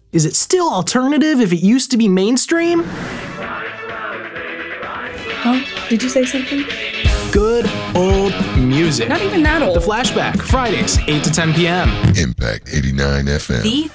Is it still alternative if it used to be mainstream? Huh? Did you say something? Good old music. Not even that old. The Flashback, Fridays, 8 to 10 p.m. Impact 89 FM. The